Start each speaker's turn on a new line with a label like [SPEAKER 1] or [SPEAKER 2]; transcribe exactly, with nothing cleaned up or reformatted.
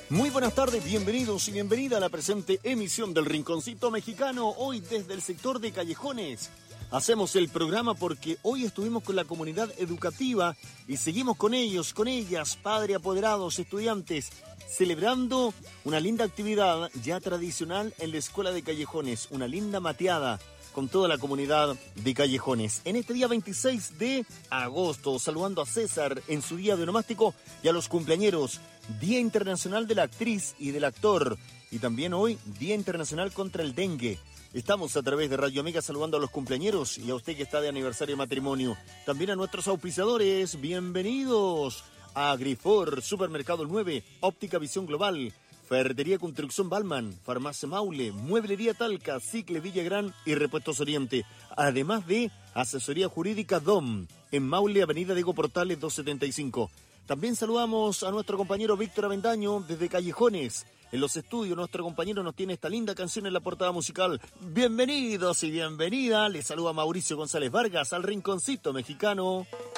[SPEAKER 1] Muy buenas tardes, bienvenidos y bienvenida a la presente emisión del Rinconcito Mexicano, hoy desde el sector de Callejones. Hacemos el programa porque hoy estuvimos con la comunidad educativa y seguimos con ellos, con ellas, padres, apoderados, estudiantes, celebrando una linda actividad ya tradicional en la Escuela de Callejones, una linda mateada con toda la comunidad de Callejones. En este día veintiséis de agosto, saludando a César en su día de onomástico y a los cumpleañeros, Día Internacional de la Actriz y del Actor, y también hoy Día Internacional contra el Dengue. Estamos a través de Radio Amiga saludando a los cumpleañeros y a usted que está de aniversario de matrimonio. También a nuestros auspiciadores, bienvenidos a Grifor, Supermercado nueve, Óptica Visión Global, Ferretería Construcción Balman, Farmacia Maule, Mueblería Talca, Cicle Villagrán y Repuestos Oriente. Además de Asesoría Jurídica D O M, en Maule, Avenida Diego Portales doscientos setenta y cinco. También saludamos a nuestro compañero Víctor Avendaño desde Callejones. En los estudios nuestro compañero nos tiene esta linda canción en la portada musical. Bienvenidos y bienvenida. Les saluda Mauricio González Vargas al Rinconcito Mexicano.